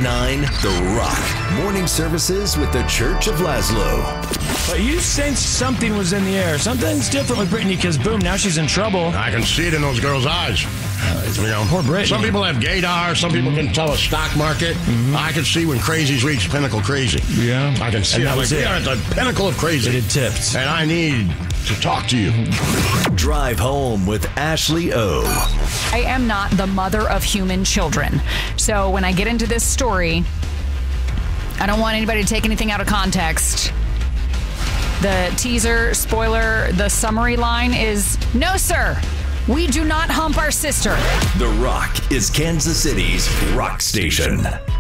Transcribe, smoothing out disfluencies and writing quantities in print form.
9, The Rock. Morning services with the Church of Laszlo. But you sensed something was in the air. Something's different with Brittany because, boom, now she's in trouble. I can see it in those girls' eyes. Poor Brittany. Some people have gaydar. Some people can tell a stock market. I can see when crazies reach pinnacle crazy. Yeah. I can see it. We are at the pinnacle of crazy. It tipped. And I need to talk to you. Drive home with Ashley O. I am not the mother of human children. So when I get into this story, I don't want anybody to take anything out of context. The teaser, spoiler, the summary line is, no, sir, we do not hump our sister. The Rock is Kansas City's rock station.